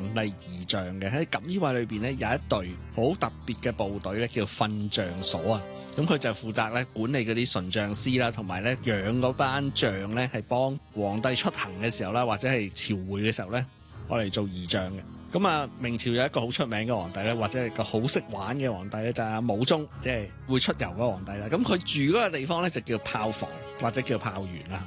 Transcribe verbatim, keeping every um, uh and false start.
帝儀仗嘅。喺錦衣衛裏邊咧有一隊好特別嘅部隊咧，叫訓將所啊。咁佢就負責咧管理嗰啲馴將師啦，同埋咧養嗰班將咧，係幫皇帝出行嘅時候啦，或者係朝會嘅時候咧，我嚟做儀仗嘅。咁啊，明朝有一個好出名嘅皇帝咧，或者係個好識玩嘅皇帝咧，就係武宗，即係會出遊嗰個皇帝啦。咁佢住嗰個地方咧就叫炮房或者叫炮園啦。